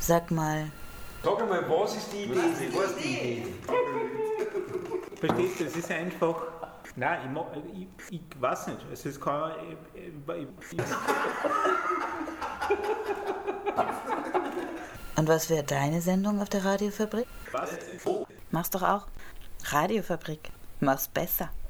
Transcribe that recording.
Sag mal. Sag einmal, was ist die Idee? Was ist die Idee? Verstehst du, es ist einfach. Nein, ich weiß nicht. Also es kann. Und was wäre deine Sendung auf der Radiofabrik? Was? Mach's doch auch. Radiofabrik. Mach's besser.